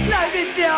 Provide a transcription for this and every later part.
¡Servicio!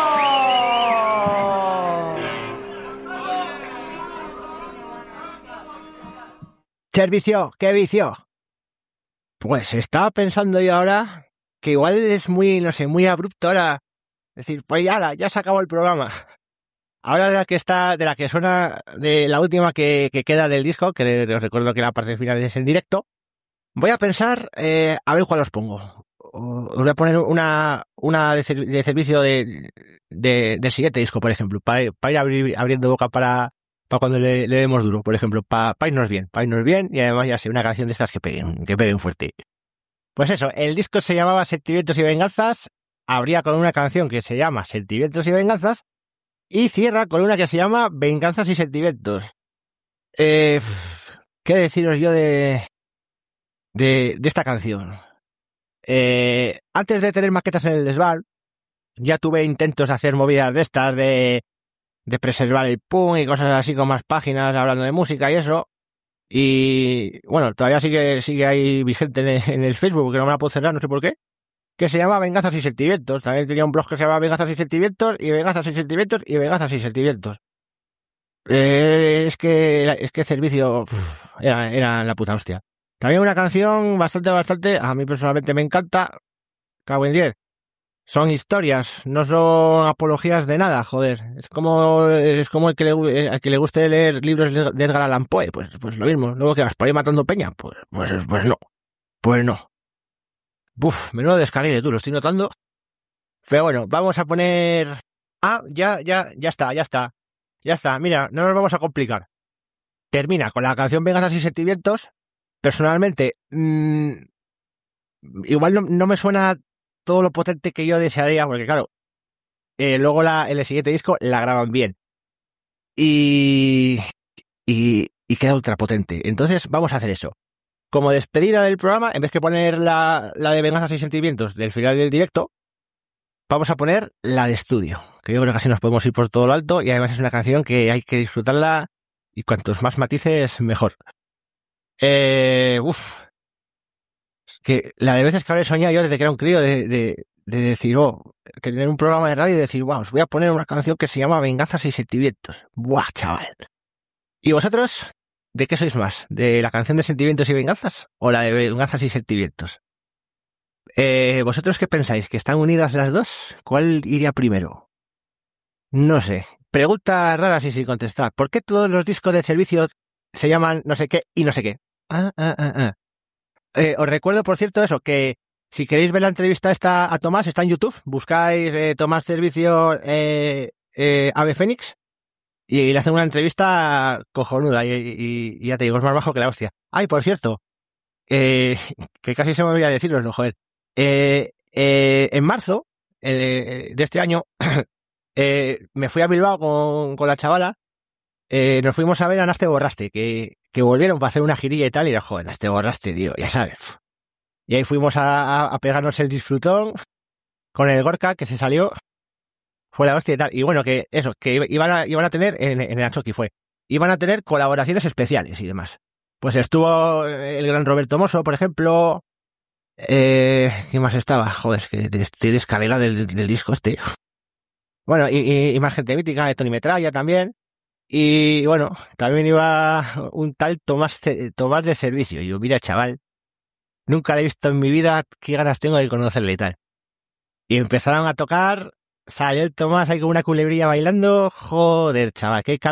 Servicio, ¿qué vicio? Pues estaba pensando yo ahora que igual es muy, no sé, muy abrupto ahora. Es decir, pues ya se acabó el programa. Ahora de la que suena, de la última que queda del disco, que os recuerdo que la parte final es en directo, voy a pensar, a ver cuál os pongo. Os voy a poner una de servicio del siguiente disco, por ejemplo, para ir abriendo boca para cuando le demos duro, por ejemplo, para irnos bien, y además ya sé, una canción de estas que peguen fuerte. Pues eso, el disco se llamaba Sentimientos y Venganzas, abría con una canción que se llama Sentimientos y Venganzas, y cierra con una que se llama Venganzas y Sentimientos. ¿Qué deciros yo de esta canción? Antes de tener maquetas en el desván, ya tuve intentos de hacer movidas de estas, de preservar el punk y cosas así con más páginas hablando de música y eso. Y bueno, todavía sigue ahí vigente en el Facebook, porque no me la puedo cerrar, no sé por qué, que se llama Venganzas y Sentimientos. También tenía un blog que se llama Venganzas y Sentimientos, y Venganzas y Sentimientos, y Venganzas y Sentimientos. Es que Servicio era la puta hostia. También una canción bastante, a mí personalmente me encanta, cago en 10. Son historias, no son apologías de nada, joder. Es como el que le guste leer libros de Edgar Allan Poe, pues lo mismo. Luego que vas por ahí matando peña, pues no. Menudo descargue, tú, lo estoy notando. Pero bueno, vamos a poner... ya está. Mira, no nos vamos a complicar. Termina con la canción Venganzas y Sentimientos. Personalmente, igual no me suena todo lo potente que yo desearía, porque claro, luego en el siguiente disco la graban bien. Y queda ultra potente. Entonces vamos a hacer eso. Como despedida del programa, en vez que poner la de Venganzas y Sentimientos del final del directo, vamos a poner la de estudio, que yo creo que así nos podemos ir por todo lo alto, y además es una canción que hay que disfrutarla, y cuantos más matices, mejor. Es que la de veces que habré soñado yo desde que era un crío de decir, tener un programa de radio y decir, os voy a poner una canción que se llama Venganzas y Sentimientos. ¡Buah, chaval! ¿Y vosotros? ¿De qué sois más? ¿De la canción de Sentimientos y Venganzas o la de Venganzas y Sentimientos? ¿Vosotros qué pensáis? ¿Que están unidas las dos? ¿Cuál iría primero? No sé. Preguntas raras y sin contestar. ¿Por qué todos los discos de Servicio se llaman no sé qué y no sé qué? Os recuerdo, por cierto, eso, que si queréis ver la entrevista esta a Tomás, está en YouTube. Buscáis Tomás Servicio Ave Fénix y le hacen una entrevista cojonuda y ya te digo, es más bajo que la hostia. Ay, por cierto, que casi se me olvidó decirlo, no, joder. En marzo de este año me fui a Bilbao con la chavala. Nos fuimos a ver a Naste Borraste, que volvieron para hacer una girilla y tal, y era, joder, Naste Borraste, tío, ya sabes. Y ahí fuimos a pegarnos el disfrutón con el Gorka, que se salió, fue la hostia y tal. Y bueno, que eso, que iban a tener, en el Achoqui iban a tener colaboraciones especiales y demás. Pues estuvo el gran Roberto Mosso, por ejemplo. ¿Quién más estaba? Joder, es que estoy descarrilado del disco este. Bueno, y más gente mítica, de Tony Metralla también. Y bueno, también iba un tal Tomás de Servicio. Y yo, mira, chaval, nunca le he visto en mi vida, qué ganas tengo de conocerle y tal. Y empezaron a tocar, salió el Tomás ahí con una culebrilla bailando. Joder, chaval, qué cara